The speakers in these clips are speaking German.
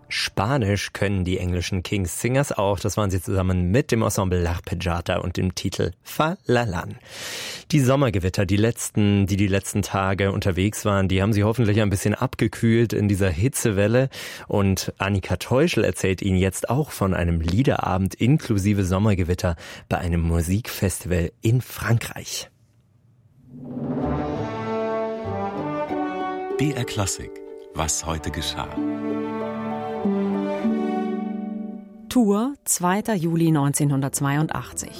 Spanisch können die englischen King's Singers auch. Das waren sie zusammen mit dem Ensemble L'Arpeggiata und dem Titel Fa La Lan. Die Sommergewitter, die letzten Tage unterwegs waren, die haben sie hoffentlich ein bisschen abgekühlt in dieser Hitzewelle. Und Annika Teuschel erzählt Ihnen jetzt auch von einem Liederabend inklusive Sommergewitter bei einem Musikfestival in Frankreich. BR Klassik. Was heute geschah. Tours, 2. Juli 1982.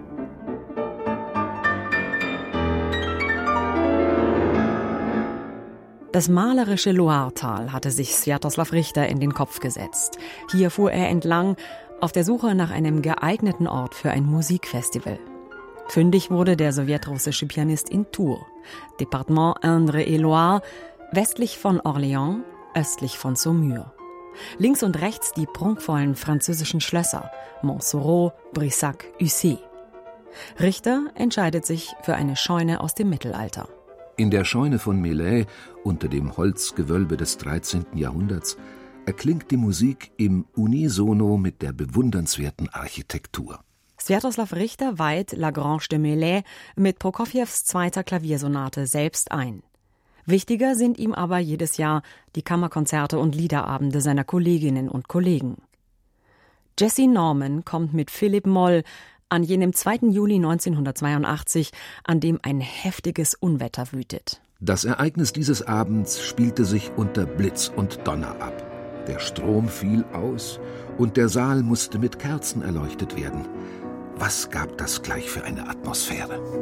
Das malerische Loiretal hatte sich Swiatoslav Richter in den Kopf gesetzt. Hier fuhr er entlang, auf der Suche nach einem geeigneten Ort für ein Musikfestival. Fündig wurde der sowjetrussische Pianist in Tours, Departement Indre-et-Loire, westlich von Orléans, östlich von Saumur. Links und rechts die prunkvollen französischen Schlösser Montsoreau, Brissac, Ussé. Richter entscheidet sich für eine Scheune aus dem Mittelalter. In der Scheune von Melay, unter dem Holzgewölbe des 13. Jahrhunderts, erklingt die Musik im Unisono mit der bewundernswerten Architektur. Swiatoslav Richter weiht La Grange de Melay mit Prokofjews 2. Klaviersonate selbst ein. Wichtiger sind ihm aber jedes Jahr die Kammerkonzerte und Liederabende seiner Kolleginnen und Kollegen. Jessye Norman kommt mit Philipp Moll an jenem 2. Juli 1982, an dem ein heftiges Unwetter wütet. Das Ereignis dieses Abends spielte sich unter Blitz und Donner ab. Der Strom fiel aus und der Saal musste mit Kerzen erleuchtet werden. Was gab das gleich für eine Atmosphäre?